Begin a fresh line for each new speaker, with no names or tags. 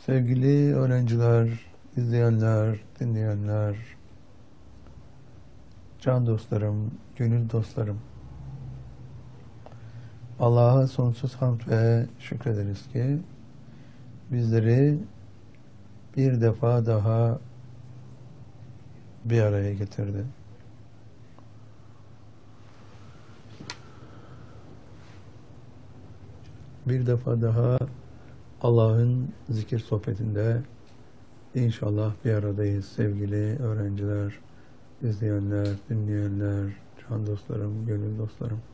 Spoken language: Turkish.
Sevgili öğrenciler, izleyenler, dinleyenler, can dostlarım, gönül dostlarım, Allah'a sonsuz hamd ve şükrederiz ki bizleri bir defa daha bir araya getirdi. Bir defa daha Allah'ın zikir sohbetinde inşallah bir aradayız sevgili öğrenciler, izleyenler, dinleyenler, can dostlarım, gönül dostlarım.